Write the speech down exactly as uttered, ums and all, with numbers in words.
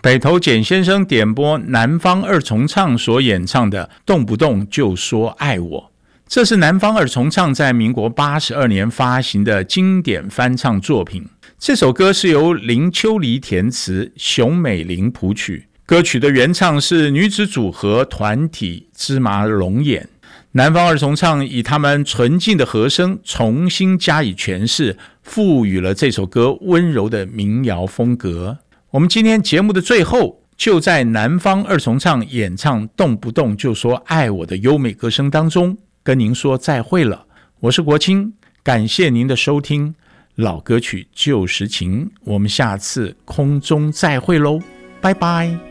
北投简先生点播南方二重唱所演唱的《动不动就说爱我》，这是南方二重唱在民国八十二年发行的经典翻唱作品。这首歌是由林秋离填词，熊美玲谱曲。歌曲的原唱是女子组合团体芝麻龙眼。南方二重唱以他们纯净的和声重新加以诠释，赋予了这首歌温柔的民谣风格。我们今天节目的最后，就在南方二重唱演唱动不动就说爱我的优美歌声当中，跟您说再会了。我是国清，感谢您的收听，老歌曲旧时情，我们下次空中再会喽，拜拜。